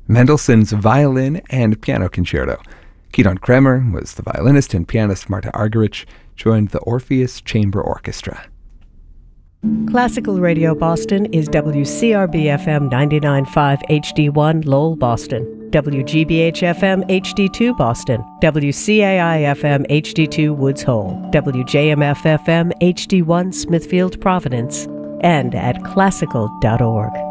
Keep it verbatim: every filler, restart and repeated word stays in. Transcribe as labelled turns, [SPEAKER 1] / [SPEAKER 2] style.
[SPEAKER 1] Mendelssohn's Violin and Piano Concerto. Gidon Kremer was the violinist, and pianist Marta Argerich joined the Orpheus Chamber Orchestra.
[SPEAKER 2] Classical Radio Boston is W C R B F M ninety-nine point five H D one Lowell, Boston, W G B H F M H D two Boston, W C A I F M H D two Woods Hole, W J M F F M H D one Smithfield, Providence, and at classical dot org.